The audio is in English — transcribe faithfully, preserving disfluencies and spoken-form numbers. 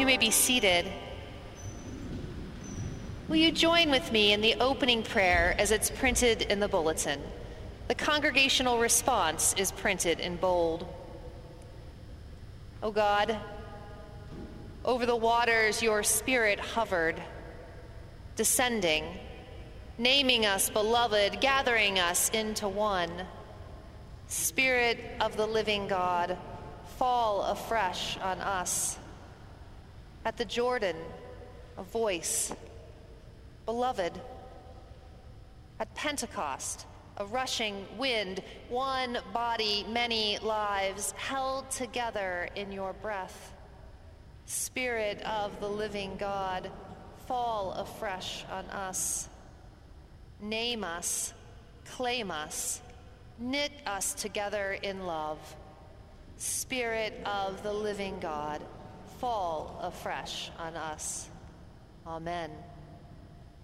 You may be seated. Will you join with me in the opening prayer as it's printed in the bulletin? The congregational response is printed in bold. O God, over the waters your Spirit hovered, descending, naming us beloved, gathering us into one. Spirit of the living God, fall afresh on us. At the Jordan, a voice, beloved. At Pentecost, a rushing wind, one body, many lives, held together in your breath. Spirit of the living God, fall afresh on us. Name us, claim us, knit us together in love. Spirit of the living God, fall afresh on us. Amen.